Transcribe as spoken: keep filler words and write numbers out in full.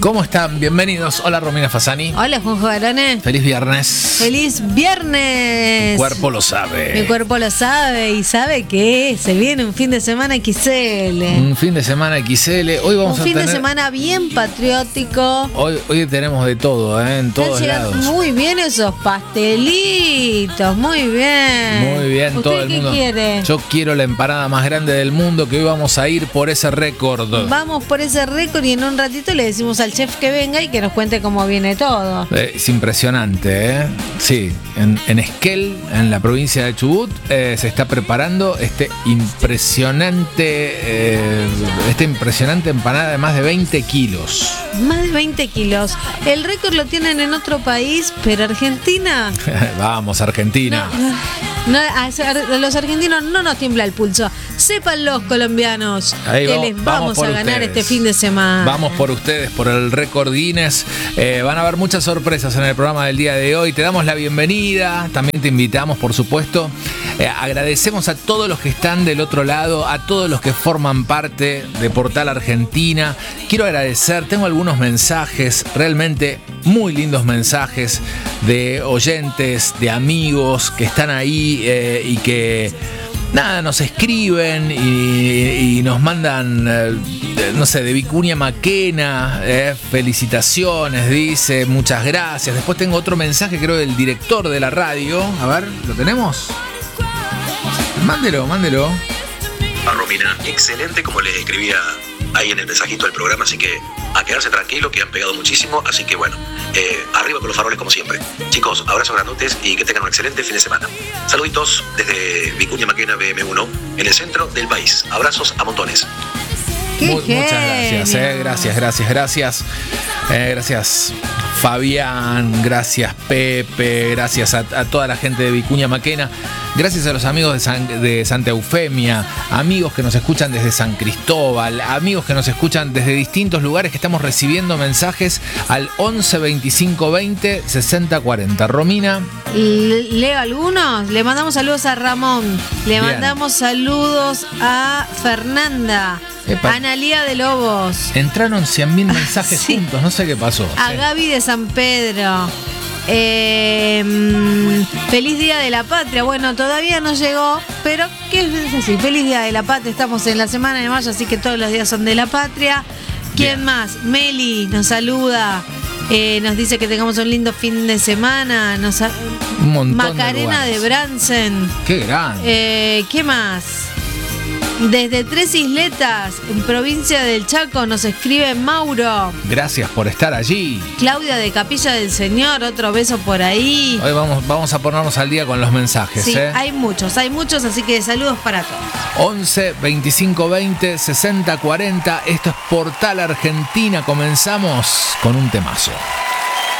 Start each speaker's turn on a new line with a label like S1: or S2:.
S1: ¿Cómo están? Bienvenidos. Hola, Romina Fasani.
S2: Hola, Juanjo Barone.
S1: Feliz viernes.
S2: ¡Feliz viernes!
S1: Tu cuerpo lo sabe.
S2: Mi cuerpo lo sabe y sabe que se viene un fin de semana equis ele.
S1: Un fin de semana equis ele. Hoy vamos
S2: un
S1: a
S2: fin
S1: tener...
S2: de semana bien patriótico.
S1: Hoy, hoy tenemos de todo, ¿eh? En todos lados.
S2: Muy bien esos pastelitos, muy bien.
S1: Muy bien,
S2: ¿Usted
S1: todo el
S2: qué
S1: mundo.
S2: quiere?
S1: Yo quiero la empanada más grande del mundo, que hoy vamos a ir por ese récord.
S2: Vamos por ese récord y en un ratito le decimos al chef que venga y que nos cuente cómo viene todo.
S1: Eh, es impresionante, ¿eh? Sí, en, en Esquel, en la provincia de Chubut, eh, se está preparando este impresionante, eh, esta impresionante empanada de más de veinte kilos.
S2: Más de veinte kilos. El récord lo tienen en otro país, pero Argentina...
S1: Vamos, Argentina.
S2: No, no, a los argentinos no nos tiembla el pulso. Sepan los colombianos
S1: Ahí
S2: que
S1: vamos,
S2: les vamos,
S1: vamos
S2: a
S1: por
S2: ganar
S1: ustedes.
S2: este fin de semana.
S1: Vamos por ustedes, por el récord Guinness. Eh, van a haber muchas sorpresas en el programa del día de hoy. Te damos la bienvenida. También te invitamos, por supuesto. Eh, agradecemos a todos los que están del otro lado, a todos los que forman parte de Portal Argentina. Quiero agradecer, tengo algunos mensajes, realmente muy lindos mensajes de oyentes, de amigos que están ahí eh, y que... Nada, nos escriben y, y nos mandan, eh, no sé, de Vicuña Maquena, eh, felicitaciones, dice, muchas gracias. Después tengo otro mensaje, creo, del director de la radio. A ver, ¿lo tenemos? Mándelo, mándelo.
S3: A Romina, excelente como les escribía ahí en el mensajito del programa, así que a quedarse tranquilo, que han pegado muchísimo, así que bueno, eh, arriba con los faroles como siempre. Chicos, abrazos grandotes y que tengan un excelente fin de semana. Saluditos desde Vicuña Maquena B M uno, en el centro del país. Abrazos a montones.
S2: ¡Qué
S1: Mu- muchas gracias, eh, gracias, gracias, gracias. Eh, gracias Fabián, gracias Pepe, gracias a, a toda la gente de Vicuña Maquena, gracias a los amigos de, San, de Santa Eufemia, amigos que nos escuchan desde San Cristóbal, amigos que nos escuchan desde distintos lugares, que estamos recibiendo mensajes al once veinticinco veinte sesenta cuarenta. Romina.
S2: Le- Leo algunos. Le mandamos saludos a Ramón. Le
S1: Bien.
S2: mandamos saludos a Fernanda.
S1: Epa.
S2: A Analía de Lobos.
S1: Entraron cien mil mensajes
S2: Sí.
S1: juntos, no sé qué pasó.
S2: A
S1: Sí.
S2: Gaby de San Pedro. Eh, mm, feliz Día de la Patria. Bueno, todavía no llegó, pero ¿qué es así? Feliz Día de la Patria. Estamos en la semana de mayo, así que todos los días son de la patria. ¿Quién
S1: Bien.
S2: más? Meli nos saluda. Eh, nos dice que tengamos un lindo fin de semana. Nos ha-
S1: Un montón
S2: Macarena
S1: de
S2: de,
S1: lugares.
S2: Bransen.
S1: Qué grande.
S2: Eh, ¿Qué más? Desde Tres Isletas, en provincia del Chaco, nos escribe Mauro.
S1: Gracias por estar allí.
S2: Claudia de Capilla del Señor, otro beso por ahí.
S1: Hoy vamos, vamos a ponernos al día con los mensajes.
S2: Sí,
S1: ¿eh?
S2: hay muchos, hay muchos, así que saludos para todos.
S1: once veinticinco veinte sesenta cuarenta. Esto es Portal Argentina. Comenzamos con un temazo.